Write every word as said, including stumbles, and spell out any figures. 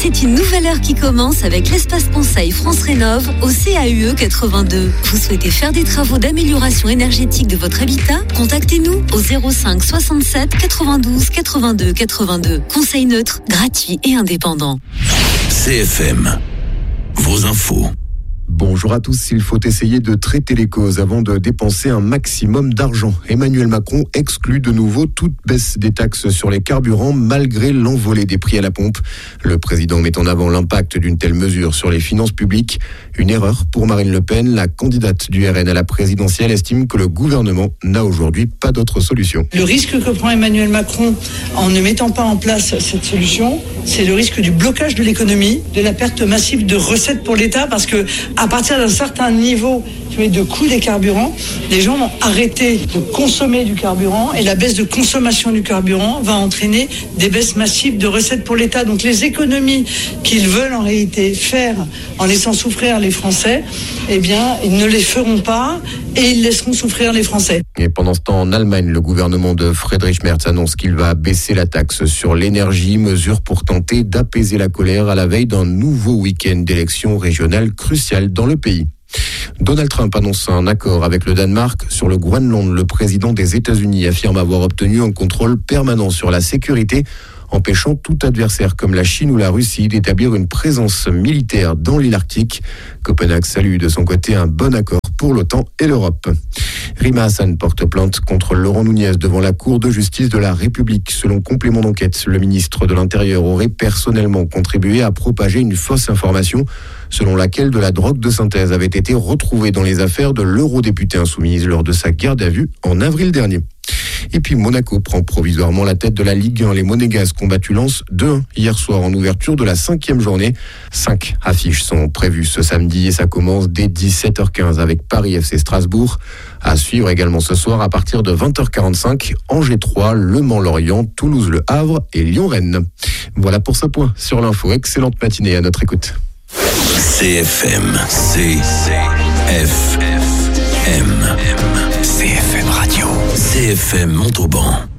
C'est une nouvelle heure qui commence avec l'espace conseil France Rénov au C A U E quatre-vingt-deux. Vous souhaitez faire des travaux d'amélioration énergétique de votre habitat? Contactez-nous au zéro cinq soixante-sept quatre-vingt-douze quatre-vingt-deux quatre-vingt-deux. Conseil neutre, gratuit et indépendant. C F M, vos infos. Bonjour à tous, il faut essayer de traiter les causes avant de dépenser un maximum d'argent. Emmanuel Macron exclut de nouveau toute baisse des taxes sur les carburants malgré l'envolée des prix à la pompe. Le président met en avant l'impact d'une telle mesure sur les finances publiques. Une erreur pour Marine Le Pen, la candidate du R N à la présidentielle estime que le gouvernement n'a aujourd'hui pas d'autre solution. Le risque que prend Emmanuel Macron en ne mettant pas en place cette solution, c'est le risque du blocage de l'économie, de la perte massive de recettes pour l'État, parce que à partir d'un certain niveau de coût des carburants, les gens vont arrêter de consommer du carburant et la baisse de consommation du carburant va entraîner des baisses massives de recettes pour l'État. Donc les économies qu'ils veulent en réalité faire en laissant souffrir les Français, eh bien, ils ne les feront pas et ils laisseront souffrir les Français. Et pendant ce temps, en Allemagne, le gouvernement de Friedrich Merz annonce qu'il va baisser la taxe sur l'énergie, mesure pour tenter d'apaiser la colère à la veille d'un nouveau week-end d'élections régionales cruciales dans le pays. Donald Trump annonce un accord avec le Danemark sur le Groenland. Le président des États-Unis affirme avoir obtenu un contrôle permanent sur la sécurité, empêchant tout adversaire comme la Chine ou la Russie d'établir une présence militaire dans l'île Arctique. Copenhague salue de son côté un bon accord pour l'OTAN et l'Europe. Rima Hassan porte plainte contre Laurent Nunez devant la Cour de justice de la République. Selon complément d'enquête, le ministre de l'Intérieur aurait personnellement contribué à propager une fausse information selon laquelle de la drogue de synthèse avait été retrouvée dans les affaires de l'eurodéputé insoumise lors de sa garde à vue en avril dernier. Et puis Monaco prend provisoirement la tête de la Ligue un. Les Monégasques ont battu Lens deux un hier soir en ouverture de la cinquième journée. Cinq affiches sont prévues ce samedi et ça commence dès dix-sept heures quinze avec Paris F C Strasbourg. À suivre également ce soir à partir de vingt heures quarante-cinq, Angers trois, Le Mans-Lorient, Toulouse-Le Havre et Lyon-Rennes. Voilà pour ce point sur l'info. Excellente matinée à notre écoute. C F M, C F M, C F M Radio, C F M Montauban.